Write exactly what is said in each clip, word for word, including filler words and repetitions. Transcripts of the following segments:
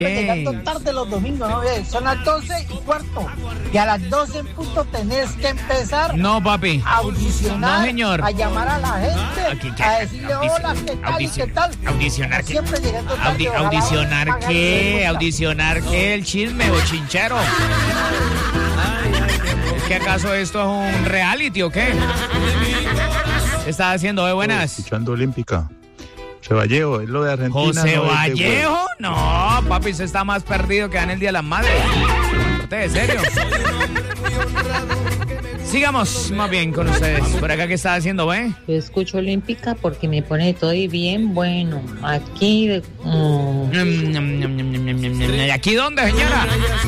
Llegando tarde los domingos, ¿no? Son las doce y cuarto. Y a las doce en punto tenés que empezar. No, papi. A audicionar. No, señor. A llamar a la gente. Aquí, a decirle hola, ¿qué tal y qué tal? Audicionar qué. Siempre llegando tarde. Audi audicionar qué. Audicionar qué. El chisme o chinchero. ¿Es que acaso esto es un reality o qué? ¿Qué estás haciendo? ¿Eh? Buenas. Escuchando Olímpica. José Vallejo, es lo de Argentina. ¿José no Vallejo? No, papi, se está más perdido que en el Día de las Madres. ¿De serio? Sigamos más bien con ustedes. Por acá, ¿qué está haciendo, güey? Yo escucho Olímpica porque me pone todo y bien bueno. Aquí de... Mm. ¿Y aquí dónde, señora?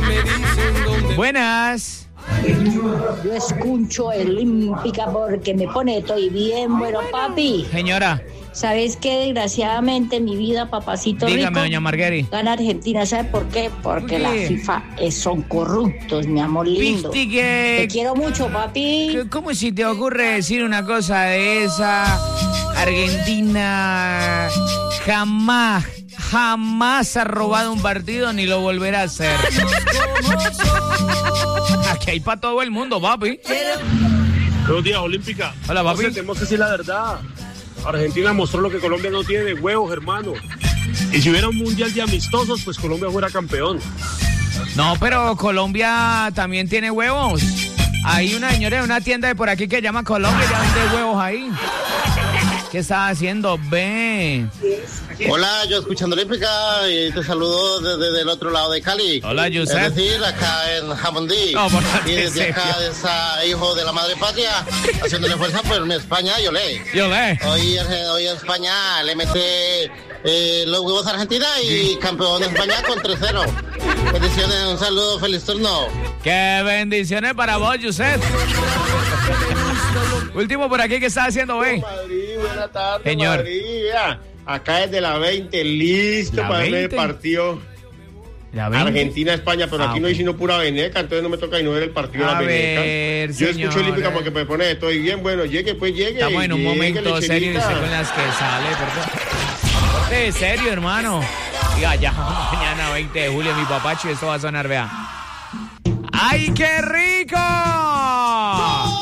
Buenas. Yo escucho Olímpica porque me pone todo y bien bueno, papi. Señora. ¿Sabes qué? Desgraciadamente en mi vida, papacito Dígame, rico, doña Marguerite. gana Argentina. ¿Sabe por qué? Porque ¿Por qué? la FIFA es, son corruptos, mi amor lindo. ¿Viste que... Te quiero mucho, papi. ¿Cómo si te ocurre decir una cosa de esa? Argentina jamás, jamás ha robado un partido ni lo volverá a hacer. Aquí hay para todo el mundo, papi. Buenos días, Olímpica. Hola, papi. No sé, tenemos que decir la verdad. Argentina mostró lo que Colombia no tiene, huevos, hermano. Y si hubiera un mundial de amistosos, pues Colombia fuera campeón. No, pero Colombia también tiene huevos. Hay una señora de una tienda de por aquí que llama Colombia y ya vende huevos ahí. ¿Qué estás haciendo? Ve. Hola, yo escuchando Olímpica y te saludo desde el otro lado de Cali. Hola, Yusef. Es decir, acá en Jamondí. No, por y desde acá, de esa hijo de la madre patria, haciéndole fuerza por mi España, yo le. Yo le. Hoy, hoy en España le mete eh, los huevos a Argentina y sí. Campeón de España con tres cero. Bendiciones, un saludo, feliz turno. Qué bendiciones para vos, Yusef. Último por aquí, ¿qué estás haciendo, güey? Madrid, buena tarde, señor. Madrid. Mira, acá desde la veinte, listo ¿La para veinte? ver el partido. ¿La veinte? Argentina-España, pero Ah, aquí no hay sino pura veneca, entonces no me toca ir no ver el partido A de la veneca. ver, Yo señora. escucho Olímpica porque me pone estoy bien, bueno, llegue, pues llegue. Estamos en un llegue, momento serio y sé con las que sale, ¿verdad? De serio, hermano. Diga, ya, mañana veinte de julio, mi papacho, y esto va a sonar, vea. ¡Ay, qué rico!